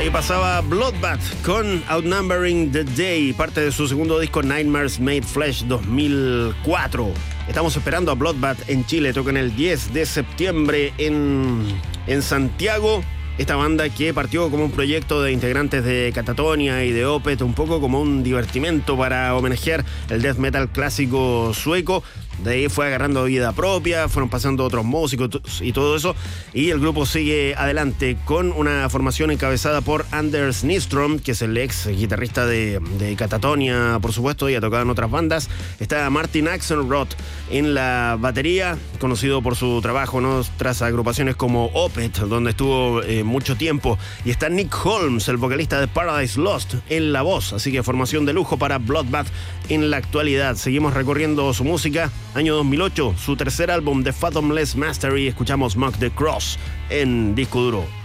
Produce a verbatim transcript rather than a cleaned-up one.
Ahí pasaba Bloodbath con Outnumbering the Day, parte de su segundo disco Nightmares Made Flesh dos mil cuatro. Estamos esperando a Bloodbath en Chile, tocan el diez de septiembre en, en Santiago. Esta banda que partió como un proyecto de integrantes de Katatonia y de Opeth, un poco como un divertimento para homenajear el death metal clásico sueco. De ahí fue agarrando vida propia, fueron pasando otros músicos y todo eso, y el grupo sigue adelante con una formación encabezada por Anders Nyström, que es el ex guitarrista de, de Katatonia, por supuesto, y ha tocado en otras bandas. Está Martin Axelrod en la batería, conocido por su trabajo en otras agrupaciones como Opeth, donde estuvo eh, mucho tiempo, y está Nick Holmes, el vocalista de Paradise Lost, en la voz, así que formación de lujo para Bloodbath en la actualidad. Seguimos recorriendo su música. Año dos mil ocho, su tercer álbum, The Fathomless Mastery. Escuchamos Mock the Cross en Disco Duro.